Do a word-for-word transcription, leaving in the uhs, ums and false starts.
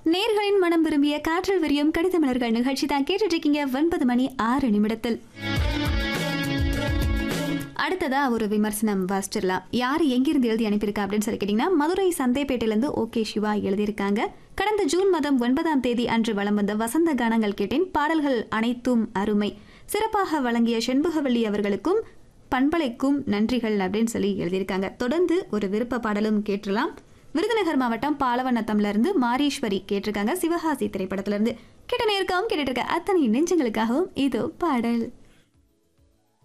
நேர்களின் மனம் விரும்பிய காற்றில் விரியும் கடித மலர்கள் நிகழ்ச்சி தான் கேட்டுட்டு இருக்கீங்க. ஒன்பது மணி ஆறு நிமிடத்தில் அடுத்ததா ஒரு விமர்சனம் வாசிச்சிடலாம். யார் எங்கிருந்து எழுதி அனுப்பியிருக்கா அப்படின்னு சொல்லி கேட்டீங்கன்னா, மதுரை சந்தைப்பேட்டையிலிருந்து ஓகே சிவா எழுதியிருக்காங்க. கடந்த ஜூன் மாதம் ஒன்பதாம் தேதி அன்று வலம் வந்த வசந்த கானங்கள் கேட்டேன். பாடல்கள் அனைத்தும் அருமை. சிறப்பாக வழங்கிய செண்பகவல்லி அவர்களுக்கும் பண்பலைக்கும் நன்றிகள் அப்படின்னு சொல்லி எழுதியிருக்காங்க. தொடர்ந்து ஒரு விருப்ப பாடலும் கேட்டுலாம். விருதுநகர் மாவட்டம் பாலவனத்தம்ல இருந்து மாரீஸ்வரி கேட்டிருக்காங்க. சிவகாசி திரைப்படத்திலிருந்து கேட்ட நேர்காவும் கேட்டுட்டு இருக்க அத்தனை நெஞ்சங்களுக்காகவும் இதோ பாடல்.